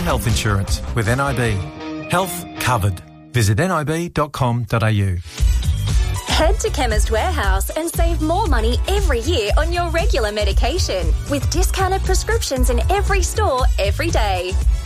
get health insurance with NIB. Health covered. Visit nib.com.au. Head to Chemist Warehouse and save more money every year on your regular medication with discounted prescriptions in every store every day.